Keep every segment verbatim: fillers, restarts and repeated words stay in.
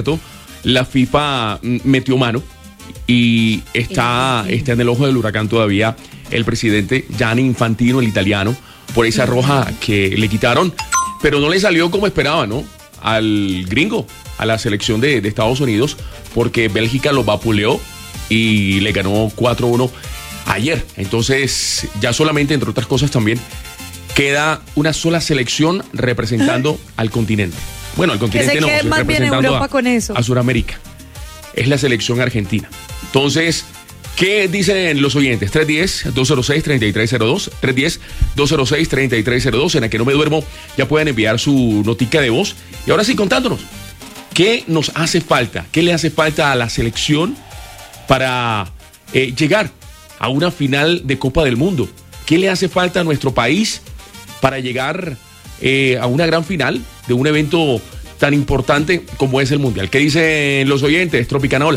La FIFA metió mano y está, está en el ojo del huracán todavía el presidente Gianni Infantino, el italiano, por esa roja que le quitaron, pero no le salió como esperaba, ¿no? Al gringo, a la selección de, de Estados Unidos, porque Bélgica lo vapuleó y le ganó cuatro uno ayer. Entonces, ya solamente, entre otras cosas también, queda una sola selección representando al continente. Bueno, al continente no, representando a, con eso. a Sudamérica. Es la selección argentina. Entonces, ¿qué dicen los oyentes? tres uno cero, dos cero seis, tres tres cero dos, tres uno cero, dos cero seis, tres tres cero dos, en la que no me duermo, ya pueden enviar su notica de voz. Y ahora sí, contándonos, ¿qué nos hace falta? ¿Qué le hace falta a la selección para eh, llegar a una final de Copa del Mundo? ¿Qué le hace falta a nuestro país para llegar eh, a una gran final de un evento tan importante como es el Mundial? ¿Qué dicen los oyentes? Tropicanola.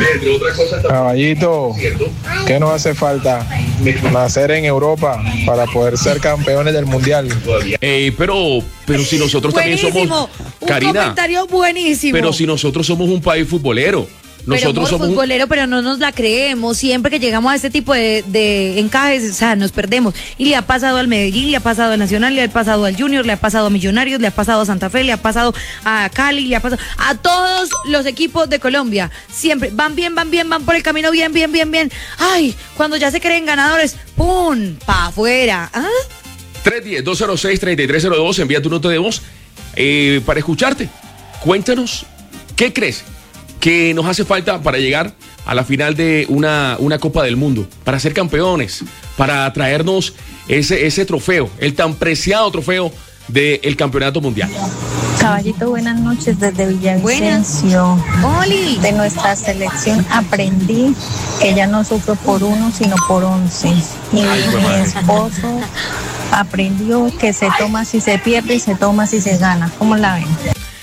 Caballito, ¿qué nos hace falta? Nacer en Europa para poder ser campeones del Mundial. Eh, pero, pero si nosotros buenísimo. también somos... Un Karina, comentario buenísimo. Pero si nosotros somos un país futbolero. Nosotros pero somos futbolero, un... pero no nos la creemos. Siempre que llegamos a este tipo de, de encajes, o sea, nos perdemos. Y le ha pasado al Medellín, le ha pasado al Nacional, le ha pasado al Junior, le ha pasado a Millonarios, le ha pasado a Santa Fe, le ha pasado a Cali, le ha pasado a todos los equipos de Colombia. Siempre van bien, van bien, van por el camino bien, bien, bien, bien. Ay, cuando ya se creen ganadores, ¡pum! Pa' afuera. ¿Ah? tres uno cero, dos cero seis, tres tres cero dos, envía tu nota de voz eh, para escucharte. Cuéntanos, ¿qué crees que nos hace falta para llegar a la final de una, una Copa del Mundo, para ser campeones, para traernos ese, ese trofeo, el tan preciado trofeo del Campeonato Mundial? Caballito, buenas noches desde Villavicencio. Oli. De nuestra selección aprendí que ya no sufro por uno, sino por once. Y Ay, mi esposo aprendió que se toma si se pierde y se toma si se gana. ¿Cómo la ven?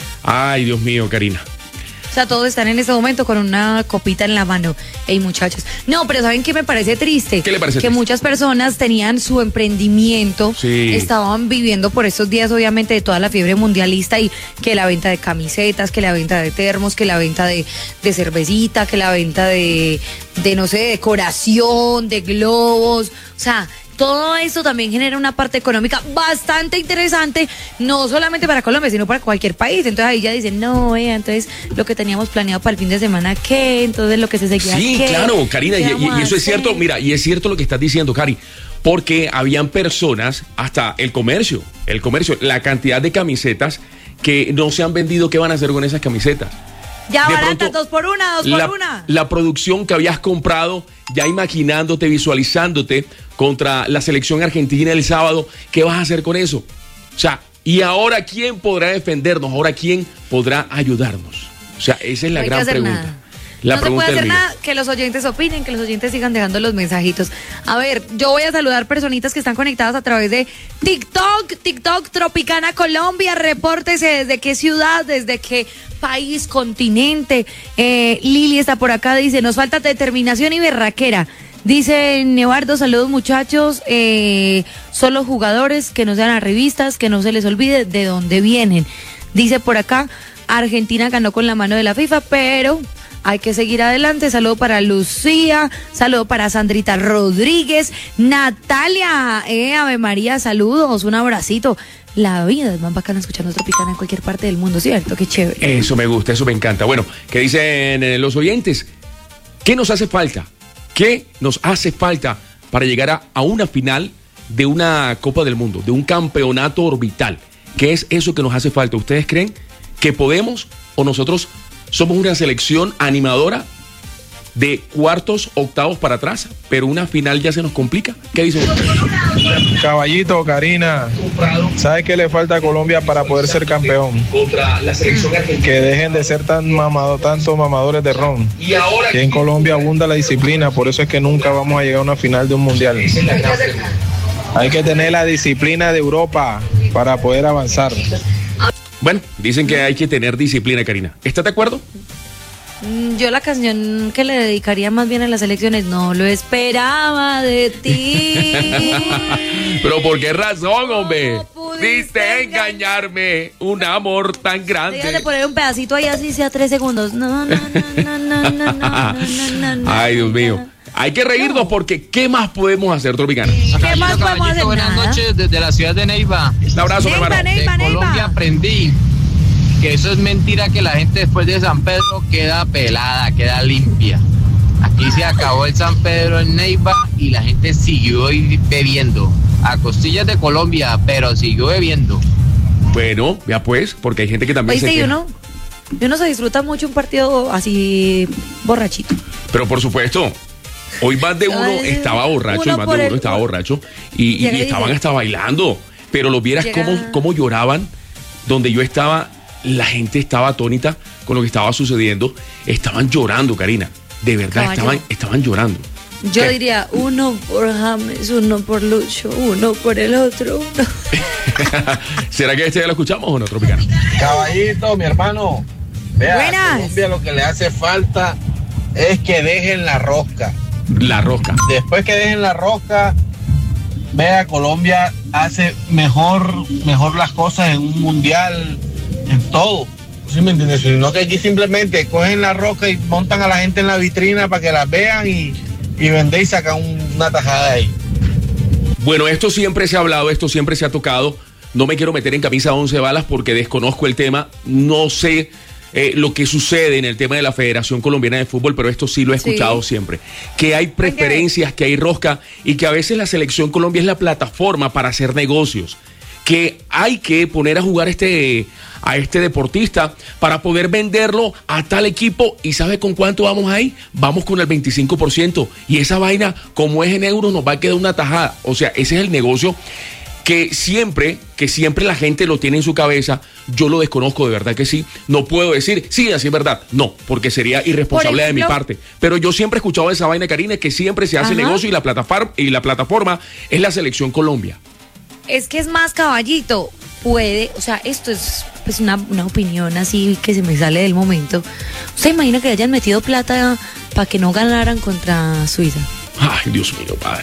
Ay, Dios mío, Karina. O sea, todos están en este momento con una copita en la mano. Ey, muchachos. No, pero ¿saben qué me parece triste? ¿Qué le parece Que triste? muchas personas tenían su emprendimiento, sí. estaban viviendo por estos días, obviamente, de toda la fiebre mundialista, y que la venta de camisetas, que la venta de termos, que la venta de, de cervecita, que la venta de, de, no sé, decoración, de globos. O sea, todo eso también genera una parte económica bastante interesante, no solamente para Colombia, sino para cualquier país. Entonces ahí ya dicen, no, eh, entonces lo que teníamos planeado para el fin de semana, ¿qué? Entonces lo que se seguía, Sí, ¿qué? claro, Karina, y, y, y eso es hacer? cierto, mira, y es cierto lo que estás diciendo, Cari, porque habían personas, hasta el comercio, el comercio, la cantidad de camisetas que no se han vendido, ¿qué van a hacer con esas camisetas? Ya De baratas, pronto, dos por una, dos la, por una. La producción que habías comprado, ya imaginándote, visualizándote contra la selección argentina el sábado, ¿qué vas a hacer con eso? O sea, ¿y ahora quién podrá defendernos? ¿Ahora quién podrá ayudarnos? O sea, esa es la No hay gran que hacer pregunta. nada. La no se pregunta puede hacer del día. nada, que los oyentes opinen, que los oyentes sigan dejando los mensajitos. A ver, yo voy a saludar personitas que están conectadas a través de TikTok, TikTok Tropicana Colombia. Repórtese desde qué ciudad, desde qué país, continente. Eh, Lili está por acá, dice, nos falta determinación y berraquera. Dice Nevardo, saludos muchachos, eh, solo jugadores, que no sean arribistas, que no se les olvide de dónde vienen. Dice por acá, Argentina ganó con la mano de la FIFA, pero hay que seguir adelante. Saludo para Lucía, saludo para Sandrita Rodríguez, Natalia, eh, Ave María, saludos, un abracito. La vida es más bacana escuchando Tropicana en cualquier parte del mundo, ¿cierto? Qué chévere. Eso me gusta, eso me encanta. Bueno, ¿qué dicen eh, los oyentes? ¿Qué nos hace falta? ¿Qué nos hace falta para llegar a, a una final de una Copa del Mundo, de un campeonato orbital? ¿Qué es eso que nos hace falta? ¿Ustedes creen que podemos o nosotros somos una selección animadora de cuartos, octavos para atrás, pero una final ya se nos complica? ¿Qué dicen ustedes? Caballito, Karina, ¿sabes qué le falta a Colombia para poder ser campeón? Que dejen de ser tan mamado, tantos mamadores de ron. Que en Colombia abunda la disciplina, por eso es que nunca vamos a llegar a una final de un mundial. Hay que tener la disciplina de Europa para poder avanzar. Bueno, dicen que hay que tener disciplina, Karina. ¿Estás de acuerdo? Yo la canción que le dedicaría más bien a las elecciones, no lo esperaba de ti. Pero ¿por qué razón, hombre? No pudiste engañarme, un amor tan grande. Déjate poner un pedacito ahí así sea tres segundos. No, no, no, no, no, no, no, no. Ay, Dios mío. Hay que reírnos porque ¿qué más podemos hacer, Tropicana? ¿Qué más podemos hacer? Buenas Nada. noches desde la ciudad de Neiva. Un abrazo, mi Neiva, hermano. Neiva, De Neiva. Colombia aprendí que eso es mentira, que la gente después de San Pedro queda pelada, queda limpia. Aquí se acabó el San Pedro en Neiva y la gente siguió bebiendo. A costillas de Colombia, pero siguió bebiendo. Bueno, ya pues, porque hay gente que también Oíste, se y queja. uno, y uno se disfruta mucho un partido así borrachito. Pero por supuesto, hoy más de uno Ay, estaba borracho, uno y más por de el- uno estaba borracho y, y- Llega y y estaban dice- hasta bailando. Pero los vieras Llega- cómo, cómo lloraban. Donde yo estaba, la gente estaba atónita con lo que estaba sucediendo. Estaban llorando, Karina. De verdad, Caballo. estaban, estaban llorando. Yo ¿Qué? diría uno por James, uno por Lucho, uno por el otro, uno. ¿Será que este ya lo escuchamos o no, Tropicana? Caballito, mi hermano. Vea, Buenas. a Colombia lo que le hace falta es que dejen la rosca. La rosca. Después que dejen la rosca, vea, Colombia hace mejor, mejor las cosas en un mundial, en todo. ¿Sí me entiendes? Sino que aquí simplemente cogen la rosca y montan a la gente en la vitrina para que las vean y, y venden y sacan un- una tajada ahí. Bueno, esto siempre se ha hablado, esto siempre se ha tocado. No me quiero meter en camisa once balas porque desconozco el tema. No sé eh, lo que sucede en el tema de la Federación Colombiana de Fútbol, pero esto sí lo he Sí. escuchado siempre. Que hay preferencias, que hay rosca y que a veces la Selección Colombia es la plataforma para hacer negocios. Que hay que poner a jugar este, a este deportista para poder venderlo a tal equipo. ¿Y sabe con cuánto vamos ahí? Vamos con el veinticinco por ciento. Y esa vaina, como es en euros, nos va a quedar una tajada. O sea, ese es el negocio que siempre, que siempre la gente lo tiene en su cabeza. Yo lo desconozco, de verdad que sí. No puedo decir, sí, así es verdad. No, porque sería irresponsable de mi ejemplo- parte. Pero yo siempre he escuchado esa vaina, Karina, que siempre se hace Ajá. negocio y la plataforma, y la plataforma es la Selección Colombia. Es que es más, caballito. Puede, o sea, esto es pues una, una opinión así que se me sale del momento. ¿Usted imagina que hayan metido plata para que no ganaran contra Suiza? Ay, Dios mío, padre.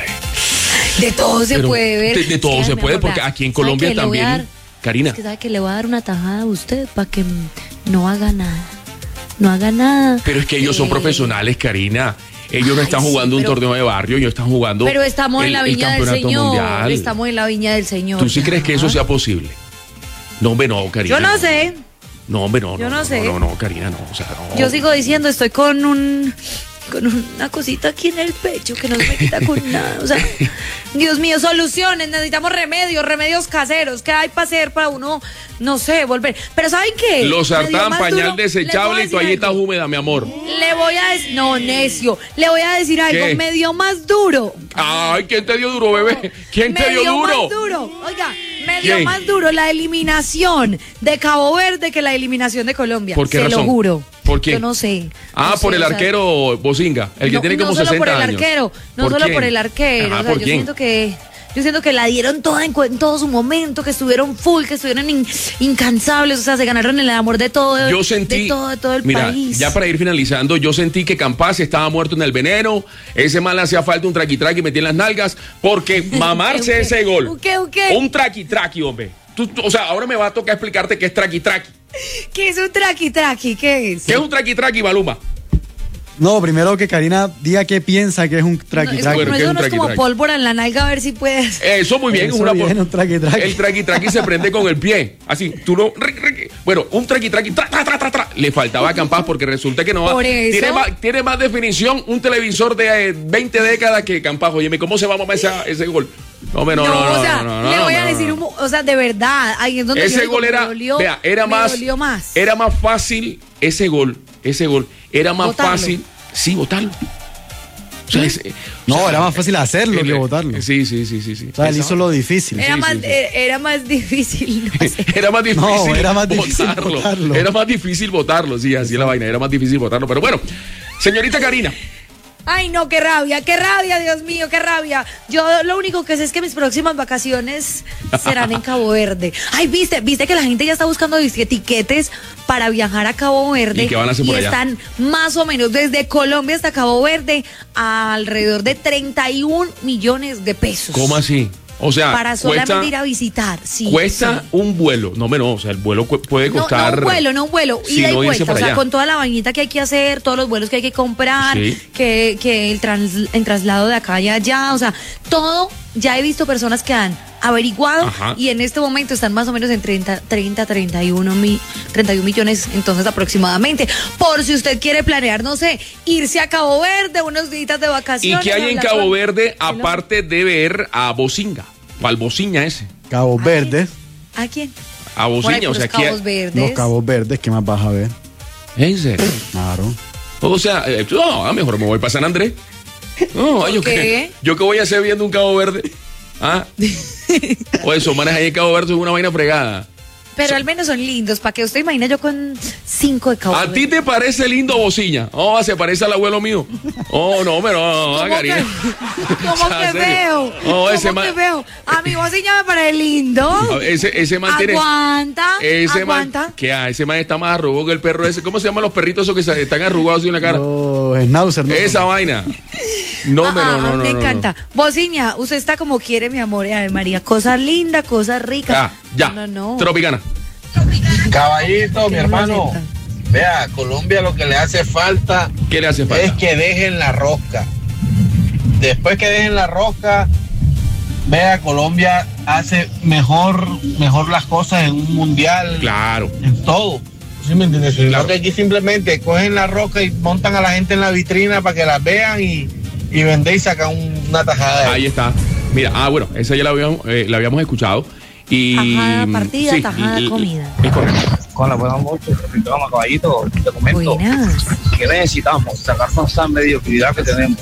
De todo se Pero puede ver. de- de todo Es que, se mi puede, amor, porque vea, aquí en ¿sabe Colombia qué? Le voy a también, dar- Karina. Es que sabe que le voy a dar una tajada a usted para que no haga nada. No haga nada. Pero es que ellos son Eh, profesionales, Karina. Ellos no Ay, están sí, jugando un pero- torneo de barrio, ellos están jugando Pero estamos el, en la el viña del campeonato Señor. mundial. Estamos en la viña del Señor. ¿Tú sí crees que eso Ya. sea posible? No, hombre, no, Karina. Yo no sé. No, hombre, no. Yo no sé. No, no, no, Karina, no. O sea, no. Yo sigo diciendo, estoy con un con una cosita aquí en el pecho que no se me quita con nada. O sea, Dios mío, soluciones, necesitamos remedios, remedios caseros. ¿Qué hay para hacer para uno, no sé, volver? Pero ¿saben qué? Los Me dio sartán, más pañal duro. Les voy desechable a y decir toallitas algo. húmedas, mi amor. Le voy a decir, no, necio, le voy a decir algo, ¿Qué? me dio más duro. Ay, ¿quién te dio duro, bebé? ¿Quién me te dio duro? más duro. Oiga, me dio ¿Quién? más duro la eliminación de Cabo Verde que la eliminación de Colombia. ¿Por qué Se razón? lo juro. ¿Por qué? Yo no sé. Ah, No por sé, el o sea, arquero Bozinga, el que no, tiene como no solo sesenta por el años. arquero, no ¿Por solo quién? por el arquero. Ajá, o sea, ¿por yo quién? siento que yo siento que la dieron toda en, cu- en todo su momento, que estuvieron full, que estuvieron in- incansables, o sea, se ganaron el amor de todo, Yo sentí, de todo, de todo el mira, país. ya para ir finalizando, yo sentí que Campas estaba muerto en el veneno, ese mal le hacía falta un traqui traqui metí en las nalgas, porque mamarse ¿Un qué? ese gol, ¿Un qué, un qué? un traqui traqui, hombre. Tú- tú- o sea, ahora me va a tocar explicarte qué es traqui traqui. ¿Qué es un traqui traqui? ¿Qué es? ¿Qué es un traqui traqui, Maluma? No, primero que Karina diga qué piensa que es un No, traqui es traqui. Bueno, como, ¿qué es eso un no es traqui como traqui? pólvora en la nalga, a ver si puedes. Eso muy bien, Eso una bien, un traqui traqui. El traqui traqui se prende con el pie, así, tú lo ric, ric. Bueno, un traqui traqui tra, tra, tra, tra, tra. Le faltaba a Campas porque resulta que no va. Por eso. Tiene más, tiene más definición un televisor de eh, veinte décadas que Campas. Oye, ¿cómo se va a mamar esa- ese gol? No, hombre, no, no, no, o sea, no, no, le no, voy no, a no, decir, no. un- o sea, de verdad, ahí es donde yo Ese digo, gol me era, dolió, vea, era me más, dolió más. era más fácil ese gol, ese gol, era más Botarlo. fácil, sí, votarlo. O sea, ese- No, o sea, era más fácil hacerlo el- que votarlo. Sí, sí, sí, sí, sí. O sea, él Esa- hizo lo difícil. Era, sí, más, sí, sí. eh, era más difícil. No sé. Era más difícil, No, era más difícil votarlo. Era más difícil votarlo, sí, así es la vaina, era más difícil votarlo. Pero bueno, señorita Karina, Ay, no, qué rabia, qué rabia, Dios mío, qué rabia. Yo lo único que sé es que mis próximas vacaciones serán en Cabo Verde. Ay, viste, viste que la gente ya está buscando tiquetes para viajar a Cabo Verde. ¿Y qué van a hacer por y allá? Están más o menos desde Colombia hasta Cabo Verde a alrededor de treinta y un millones de pesos. ¿Cómo así? O sea, para solamente cuesta, ir a visitar. Sí, cuesta sí. un vuelo. No, no, o sea, el vuelo cu- puede costar. No, no un vuelo, no un vuelo. si Ida no y irse vuelta. para O sea, allá. con toda la vainita que hay que hacer, todos los vuelos que hay que comprar, Sí. que, que el, trans, el traslado de acá y allá. O sea, todo. Ya he visto personas que han averiguado. Ajá. Y en este momento están más o menos en treinta, treinta, treinta y uno mi, treinta y un millones, entonces aproximadamente. Por si usted quiere planear, no sé, irse a Cabo Verde, unos días de ¿Y vacaciones. qué hay en hablar Cabo con- Verde aparte de ver a Bocinga? O al Bociña ese. Cabo ¿A Verde. quién? ¿A quién? A Por ahí, Bociña, por o sea, los aquí. Cabos Verdes. Los Cabos Verdes, ¿qué más vas a ver? ¿En serio? Claro. O sea, eh, no, mejor me voy para San Andrés. No, ¿Por yo qué? qué, yo qué voy a hacer viendo un Cabo Verde. ¿Ah? O esos manes ahí en Cabo Verde es una vaina fregada. Pero al menos son lindos, para que usted imagina yo con cinco de Cabo ¿A Verde. ti te parece lindo Bociña? Oh, se parece al abuelo mío. Oh, no, pero no, ¿Cómo Karina. que, ¿Cómo O sea, que en serio. veo? Oh, ese ¿Cómo man- que veo? A mi bocina me parece lindo. A ver, Ese, ese man tiene. Aguanta, Ese aguanta. man. ¿Qué hay? Ese man está más arrugado que el perro ese. ¿Cómo se llaman los perritos esos que se- están arrugados así en la cara? Los Schnauzer, ¿no? Esa vaina. No, Ah, pero no, ah, no, no. me no, encanta. Bociña, usted está como quiere, mi amor, y Ave María. Cosas lindas, cosas ricas. Ah, ya. No, no. Tropicana. Caballito, mi No lo hermano. acepta. Vea, Colombia lo que le hace falta ¿Qué le hace es falta? que dejen la rosca. Después que dejen la rosca, vea, Colombia hace mejor, mejor las cosas en un mundial, Claro. en todo. ¿Sí me entiendes? Sino Claro. que aquí simplemente cogen la rosca y montan a la gente en la vitrina para que las vean y, y venden y sacan un- una tajada de Ahí está. Mira, ah, bueno, esa ya la habíamos, eh, la habíamos escuchado. Y, Tajada, partida, sí, tajada, y- y- comida. Es correcto. Con la buena noche, vamos caballito, te comento Buenas. que necesitamos sacarnos esa mediocridad que tenemos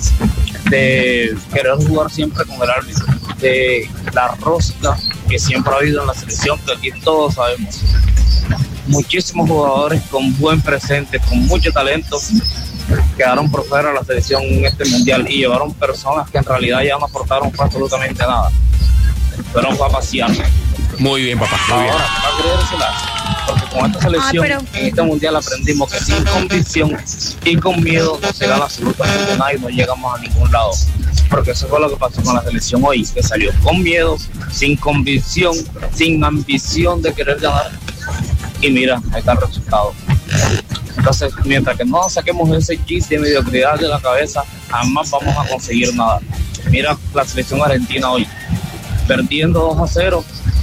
de querer jugar siempre con el árbitro, de la rosca que siempre ha habido en la selección, que aquí todos sabemos. Muchísimos jugadores con buen presente, con mucho talento, quedaron por fuera de la selección en este mundial y llevaron personas que en realidad ya no aportaron absolutamente nada. Fueron para pasear. Muy bien, papá. Muy bien. Ahora, para creérsela, porque con esta selección, Ah, pero- en este mundial aprendimos que sin convicción y con miedo no se gana absolutamente nada y no llegamos a ningún lado. Porque eso fue lo que pasó con la selección hoy, que salió con miedo, sin convicción, sin ambición de querer ganar. Y mira, ahí está el resultado. Entonces, mientras que no saquemos ese chip de mediocridad de la cabeza, jamás vamos a conseguir nada. Mira la selección argentina hoy, perdiendo dos a cero,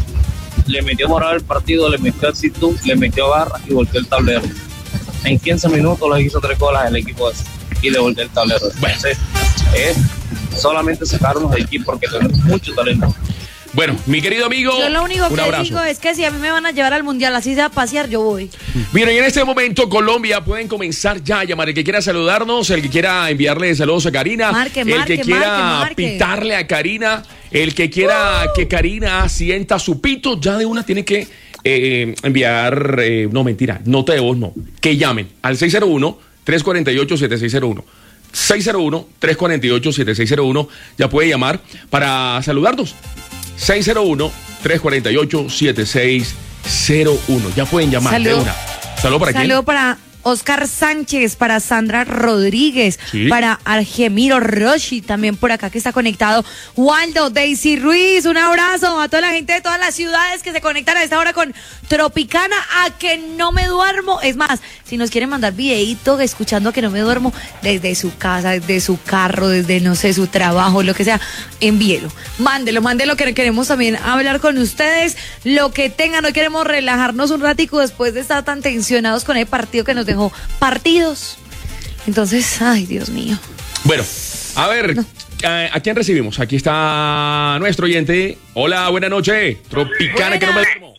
le metió moral al partido, le metió actitud, le metió garra y volteó el tablero. En quince minutos le hizo tres goles el equipo ese y le volteó el tablero. Entonces, es solamente sacarnos de aquí porque tenemos mucho talento. Bueno, mi querido amigo, Yo lo único un que abrazo. digo es que si a mí me van a llevar al mundial, así sea a pasear, yo voy. Miren, y en este momento Colombia pueden comenzar ya a llamar. El que quiera saludarnos, el que quiera enviarle saludos a Karina, Marque, el marque, que quiera marque, marque. pitarle a Karina, el que quiera que Karina sienta su pito, ya de una tiene que eh, enviar, eh, no mentira, nota de voz no, que llamen al seis cero uno, tres cuatro ocho, siete seis cero uno. seis cero uno, tres cuatro ocho, siete seis cero uno, ya puede llamar para saludarnos. seis cero uno, tres cuatro ocho, siete seis cero uno. Ya pueden llamar de Saludo. una. Saludo para Saludo quién. para Oscar Sánchez, para Sandra Rodríguez, Sí. para Argemiro Roshi, también por acá que está conectado. Waldo, Daisy Ruiz, un abrazo a toda la gente de todas las ciudades que se conectan a esta hora con Tropicana, a que no me duermo. Es más, si nos quieren mandar videíto escuchando a que no me duermo desde su casa, desde su carro, desde no sé, su trabajo, lo que sea, envíelo. Mándelo, mándelo, que queremos también hablar con ustedes. Lo que tengan, hoy queremos relajarnos un ratico después de estar tan tensionados con el partido que nos dejó partidos. Entonces, ay, Dios mío. Bueno, a ver, ¿a, a quién recibimos? Aquí está nuestro oyente. Hola, buena noche. Tropicana, que no me duermo.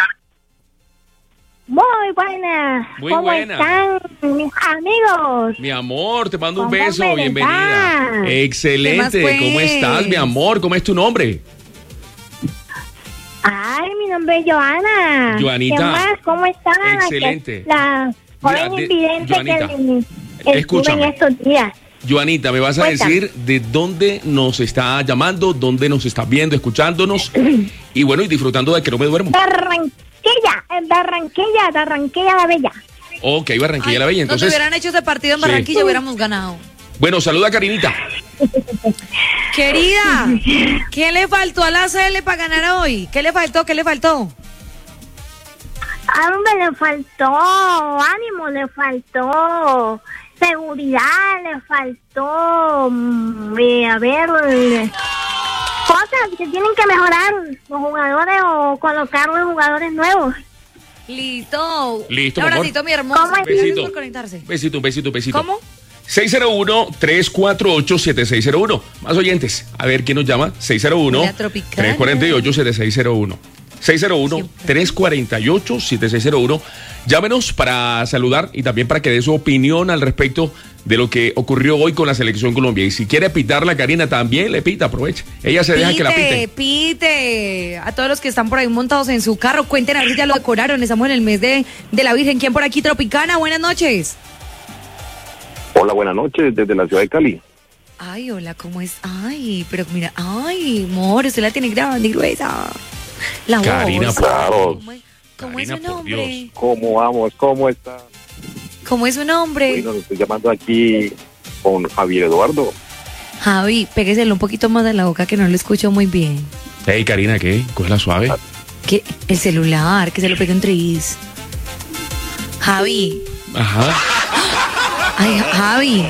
Muy buenas. Muy ¿Cómo buena. están mis amigos? Mi amor, te mando un ¿Cómo beso, me bienvenida. va? Excelente, ¿Qué más, ¿cómo pues? estás, mi amor? ¿Cómo es tu nombre? Ay, mi nombre es Joana. Joanita. ¿Qué más? ¿Cómo están? Excelente. La Mira, joven de- invidente Joanita, que estuve escúchame. en estos días. Joanita, me vas a Cuéntame. decir de dónde nos está llamando, dónde nos está viendo, escuchándonos y bueno, y disfrutando de que no me duermo. Barranquilla, en Barranquilla, Barranquilla la Bella. Ok, Barranquilla Ay, la Bella. Nos Entonces, hubieran hecho ese partido en Sí. Barranquilla, hubiéramos ganado. bueno, saluda a Karinita. Querida, ¿qué le faltó a la C L para ganar hoy? ¿Qué le faltó? ¿Qué le faltó? A hombre, le faltó ánimo, le faltó seguridad, le faltó, mm, eh, a ver, eh, cosas que tienen que mejorar los jugadores o colocar los jugadores nuevos. Listo. Listo, Un mi amor. abracito, mi hermosa. ¿Cómo es? Gracias Besito. por conectarse. Besito, un besito, un besito. ¿Cómo? seis cero uno, tres cuatro ocho, siete seis cero uno. Más oyentes. A ver quién nos llama. seis cero uno, La Tropicana. tres cuatro ocho, siete seis cero uno. seis cero uno, tres cuatro ocho, siete seis cero uno. Llámenos para saludar y también para que dé su opinión al respecto de lo que ocurrió hoy con la Selección Colombia. Y si quiere pitar la Karina, también le pita, aproveche. Ella se deja que la Pite, pite. pite. A todos los que están por ahí montados en su carro, cuenten a ver si ya lo decoraron. Estamos en el mes de, de la Virgen. ¿Quién por aquí? Tropicana, buenas noches. Hola, buenas noches, desde la ciudad de Cali. Ay, hola, ¿cómo es? Ay, pero mira, ay, amor, usted la tiene grande y gruesa. La Karina, voz. claro. ¿Cómo, es- cómo es Karina, su por nombre? Dios. ¿Cómo vamos? ¿Cómo está? ¿Cómo es su nombre? Bueno, lo estoy llamando aquí con Javier Eduardo. Javi, pégueselo un poquito más de la boca que no lo escucho muy bien. Hey, Karina, ¿qué? Cógela suave. Que el celular, que se lo pegue un tris. Javi. Ajá. Ay, Javi.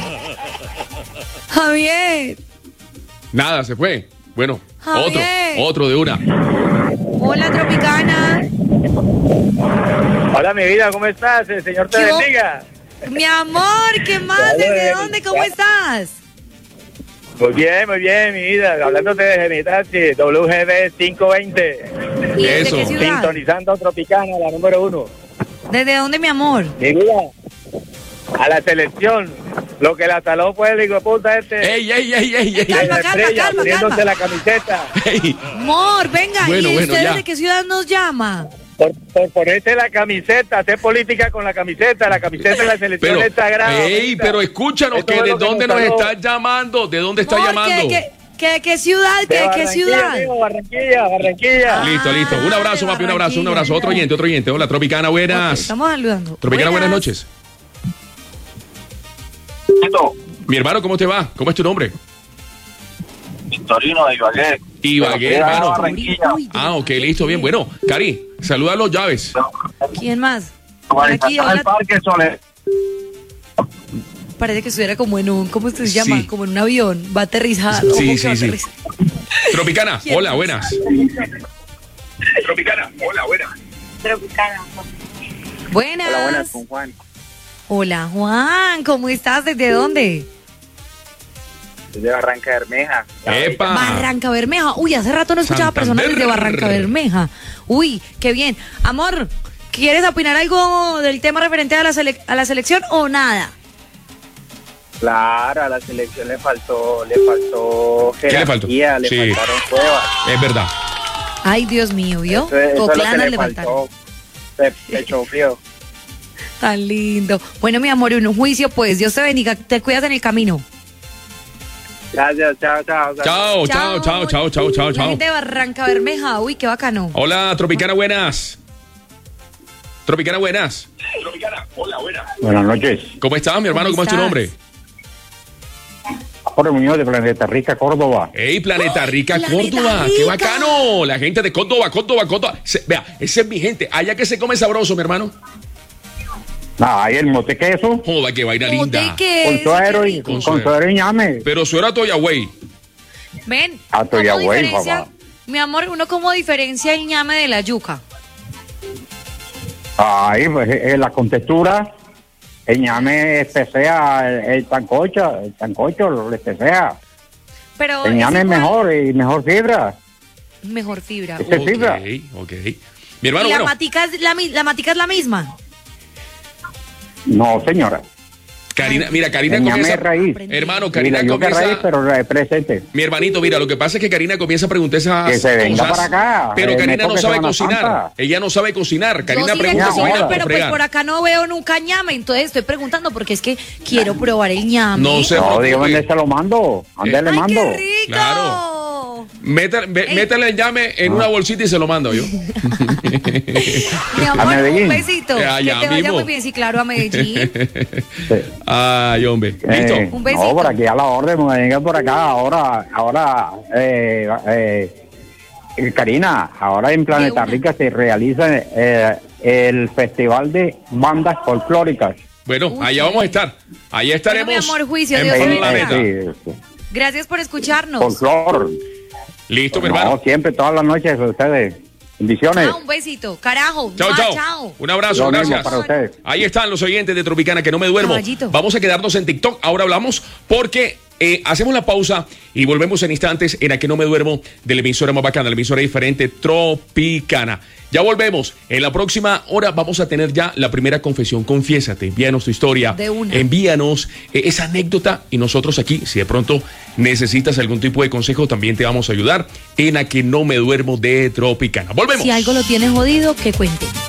Javier. Nada, se fue. Bueno, Javier. otro, otro de una. Hola, Tropicana. Hola, mi vida, ¿cómo estás? El Señor te ¿Qué hubo? bendiga. Mi amor, ¿qué más? ¿Desde dónde? ¿Cómo estás? Muy bien, muy bien, mi vida. Hablándote de Genitazzi, W G B quinientos veinte. ¿Y desde Eso. qué ciudad? Sintonizando Tropicana, la número uno. ¿Desde dónde, mi amor? Mi vida, a la selección. Lo que la taló fue el hijo de puta este. ¡Ey, ey, ey, ey, ey! de Calma, la calma, estrella, calma, poniéndose calma. la camiseta. ¡Ey! Amor, venga. Bueno, ¿Y bueno, usted ya. desde qué ciudad nos llama? Por, por ponerse la camiseta, hacer política con la camiseta. La camiseta de la selección Pero, es sagrada. ey, mamita. pero escúchanos, Esto que es de lo que dónde nos nos salvó. está llamando, de dónde está Amor, llamando. ¿qué, qué, qué, qué ciudad? De ¿Qué, qué Barranquilla, ciudad? amigo, Barranquilla, Barranquilla. Listo, listo. Un abrazo, de papi, un abrazo, un Barranquilla. abrazo. Otro oyente, otro oyente. Hola, Tropicana, Ok, buenas. estamos saludando. Tropicana, buenas noches. Mi hermano, ¿cómo te va? ¿Cómo es tu nombre? Victorino de Ibagué. Ibagué, Pero, hermano. Barranquilla. Uy, Ah, ok, listo, bien. Bueno, Cari, saluda a los llaves. ¿Quién más? Por aquí, Aquí, hola. el Parque Soler. Parece que estuviera como en un, ¿cómo se Sí. llama? Como en un avión, va aterrizado. Sí, ¿Cómo que sí, va a sí. aterrizar? Tropicana, ¿Quién hola, más? buenas. Tropicana, hola, buenas. Buenas. Hola, buenas, con Juan. Hola, Juan, ¿cómo estás? ¿Desde dónde? Desde Barranca Bermeja. Epa. Barranca Bermeja. Uy, hace rato no escuchaba Santander. personas desde Barranca Bermeja. Uy, qué bien. Amor, ¿quieres opinar algo del tema referente a la, sele- a la selección o nada? Claro, a la selección le faltó, le faltó ¿Qué le faltó? jerarquía, le Sí. faltaron pruebas. Es verdad. Ay, Dios mío, ¿vio? Eso, es- eso es lo que Coclanas le le faltaron. faltó. Pe- Pecho frío. Tan lindo. Bueno, mi amor, un juicio, pues. Dios te bendiga. Te cuidas en el camino. Gracias, chao, chao. Chao, chao, chao, chao, chao, chao, La chao. gente de Barranca Bermeja. Uy, qué bacano. Hola, Tropicana, buenas. Tropicana, buenas. Tropicana, hola, buenas. Buenas noches. ¿Cómo estás, mi hermano? ¿Cómo ¿Cómo es tu estás? nombre? Jorge Muñoz de Planeta Rica, Córdoba. Ey, Planeta Rica, Planeta Córdoba. Rica. ¡Qué bacano! La gente de Córdoba, Córdoba, Córdoba. Se- vea, esa es mi gente. Allá que se come sabroso, mi hermano. Ah, ahí el mote queso, Joda, qué vaina linda. ¿De qué? con suero y Con con, suero. suero y ñame. Pero suero a Toyagüey. Ven. A ¿cómo Toyagüey, diferencia- papá. Mi amor, ¿uno cómo diferencia el ñame de la yuca? Ahí, pues, eh, la contextura, el ñame espesea, el, el tancocho, el tancocho lo espesea. Pero El es ñame es igual- mejor y mejor fibra. Mejor fibra. Ese es Ok, fibra. ok. Mi hermano, ¿Y la bueno. matica, es la, mi- la matica es la misma? No, señora. Karina, mira, Karina El ñame comienza. es raíz. Hermano, Karina Y la yuca es comienza. raíz, pero es presente. Mi hermanito, mira, lo que pasa es que Karina comienza a preguntar esas Que se venga cosas, para acá. pero Eh, me Karina no toque sabe Semana cocinar. Santa. Ella no sabe cocinar. Karina Yo sí de pregunta esa cocina, vaina pero por pues fregar. por acá no veo nunca ñame, entonces estoy preguntando porque es que quiero probar el ñame. No se No, preocupe. dígame dónde se lo mando. ¿Dónde le ¡Ay, mando? qué rico! Claro. Métale, ve- Ey. métale el llame en una bolsita y se lo mando yo. Mi amor, Medellín. un besito. Eh, Que allá te vaya mismo. muy bien, sí, claro, a Medellín. Ay, hombre. ¿Listo? Eh, Un besito. No, por aquí a la orden, me venga por acá. Ahora, ahora, eh, eh, Karina, ahora en Planeta una. Rica se realiza eh, el Festival de Bandas Folclóricas. Bueno, Uy, allá sí. vamos a estar. Allá estaremos. Bueno, mi amor, juicio, en Dios Pro te de la bendiga. Neta. Sí, sí. Gracias por escucharnos. Folclor. Listo, mi No, hermano. siempre, todas las noches, ustedes. Bendiciones. Ah, un besito. Carajo. Chao, Mua, chao. chao. Un abrazo, Lo mismo gracias. para ustedes. Ahí están los oyentes de Tropicana, que no me duermo. Caballito. Vamos a quedarnos en TikTok. Ahora hablamos porque eh, hacemos la pausa y volvemos en instantes en A Que No Me Duermo de la emisora más bacana, la emisora diferente Tropicana. Ya volvemos. En la próxima hora vamos a tener ya la primera confesión. Confiésate, envíanos tu historia. De una. Envíanos eh, esa anécdota y nosotros aquí, si de pronto necesitas algún tipo de consejo, también te vamos a ayudar en A Que No Me Duermo de Tropicana. Volvemos. Si algo lo tienes jodido, que cuente.